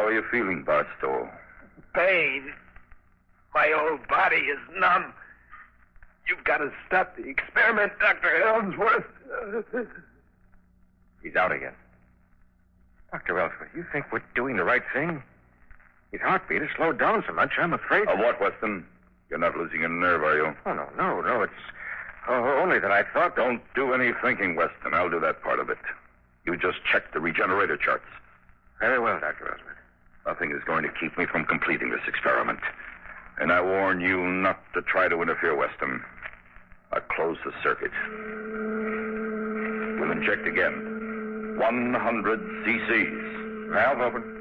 How are you feeling, Barstow? Pain. My whole body is numb. You've got to stop the experiment, Dr. Ellsworth. He's out again. Dr. Ellsworth, you think we're doing the right thing? His heartbeat has slowed down so much, I'm afraid... Of what, Weston? You're not losing a nerve, are you? Oh, no. It's only that I thought... Don't do any thinking, Weston. I'll do that part of it. You just check the regenerator charts. Very well, Dr. Ellsworth. Nothing is going to keep me from completing this experiment. And I warn you not to try to interfere, Weston. I'll close the circuit. We'll inject again. 100 cc's. Valve open.